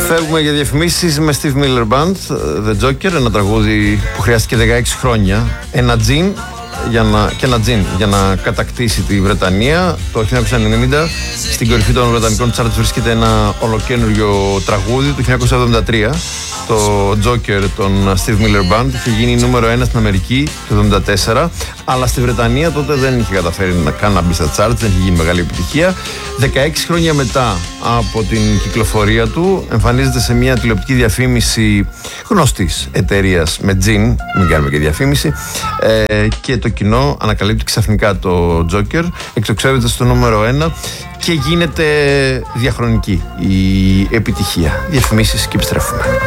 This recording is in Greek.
Φεύγουμε για διαφημίσεις με Steve Miller Band, The Joker, ένα τραγούδι που χρειάστηκε 16 χρόνια. Ένα τζιν για να κατακτήσει τη Βρετανία. Το 1990 στην κορυφή των βρετανικών charts βρίσκεται ένα ολοκαίνουργιο τραγούδι του 1973. Το Joker των Steve Miller Band είχε γίνει νούμερο 1 στην Αμερική το 1974, αλλά στη Βρετανία τότε δεν είχε καταφέρει να μπει στα charts, δεν είχε γίνει μεγάλη επιτυχία. 16 χρόνια μετά από την κυκλοφορία του εμφανίζεται σε μια τηλεοπτική διαφήμιση γνωστής εταιρείας με τζιν, μην κάνουμε και διαφήμιση, και το κοινό ανακαλύπτει ξαφνικά το Joker, εκτοξεύεται στο νούμερο 1 και γίνεται διαχρονική η επιτυχία. Διαφημίσεις και επιστρέφουμε.